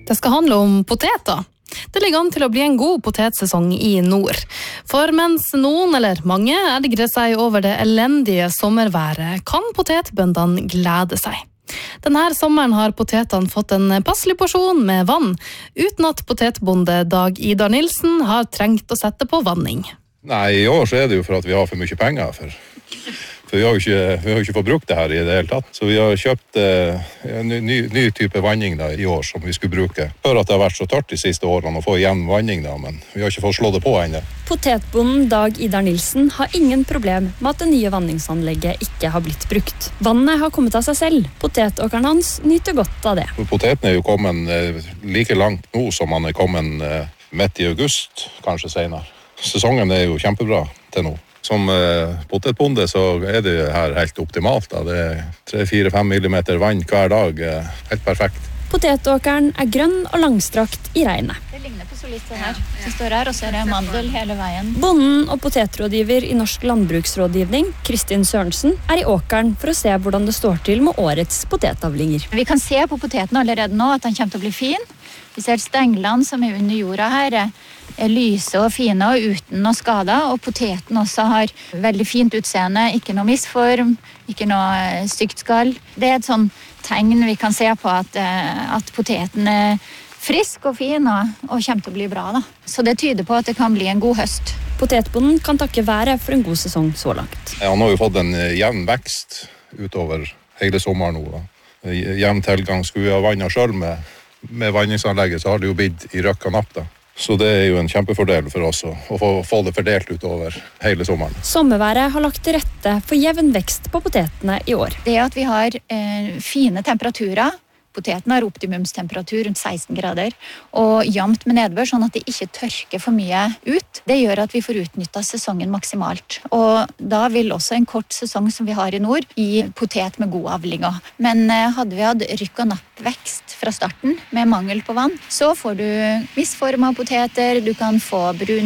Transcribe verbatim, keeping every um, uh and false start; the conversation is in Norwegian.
Det skal handle om poteter. Det ligger an til å bli en god potetsesong i nord. For mens noen eller mange ergrer seg over det elendige sommerværet, kan potetbøndene glede seg. Denne sommeren har potetene fått en passelig porsjon med vann, uten at potetbonde Dag Idar Nilsen har trengt å sette på vanning. Nei, i år så er det jo for at vi har for mye penger. For, for vi har jo ikke, vi har jo ikke fått brukt det her i det hele tatt. Så vi har kjøpt eh, en ny, ny type vanning da, i år som vi skulle bruke. Før at det har vært så tørt de siste årene å få igjen vanning da, men vi har ikke fått slå det på ennå. Potetbonden Dag Idar Nilsen har ingen problem med at det nye vanningsanlegget ikke har blitt brukt. Vannet har kommet av seg selv. Potetåkeren hans nyter godt av det. Poteten er jo kommet eh, like langt nå som han er kommet eh, midt i august, kanskje senere. Sesongen er jo kjempebra til nå. Som eh, potetbonde så er det her helt optimalt. Da. Det er tre fire fem millimeter vann hver dag. Eh, helt perfekt. Potetåkeren er grønn og langstrakt i regnet. Det ligner på så litt det her. Det står her, og så er det mandel hele veien. Bonden og potetrådgiver i Norsk Landbruksrådgivning, Kristin Sørensen, er i åkeren for å se hvordan det står til med årets potetavlinger. Vi kan se på poteten allerede nå at den kommer til å bli fin. Vi ser stenglene som er under jorda her, er lyse og fine og uten noe skader, og poteten også har veldig fint utseende, ikke noe misform, ikke noe stygt skall. Det er et sånn tegn vi kan se på at, at poteten er frisk og fin og, og kommer til å bli bra. Da. Så det tyder på at det kan bli en god høst. Potetbonden kan takke været for en god sesong så langt. Ja, han har jo fått en jevn vekst utover hele sommeren nå. Da. Jevn tilgang skulle vi ha vannet selv med, med vanningsanlegget, så har det jo blitt i røkk og napp da. Så det er jo en kjempefordel for oss å, å få, få det fordelt utover hele sommeren. Sommerværet har lagt til rette for jevn vekst på potetene i år. Det at vi har eh, fine temperaturer, poteten har optimumstemperatur rundt seksten grader, og jevnt med nedbør, sånn at det ikke tørker for mye ut. Det gjør at vi får utnyttet sesongen maksimalt. Og da vil også en kort sesong som vi har i nord, gi potet med god avling. Men eh, hadde vi hatt rykk og nappvekst fra starten med mangel på vann, så får du misforma poteter, du kan få brun